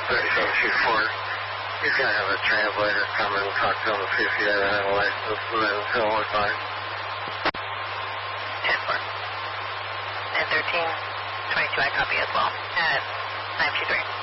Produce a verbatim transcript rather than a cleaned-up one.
thirty-seven shoot four. He's going to have a translator come and talk to him to see if he doesn't have a license, and then he'll look fine. ten four. And thirteen twenty-two, I copy as well. At nine two three.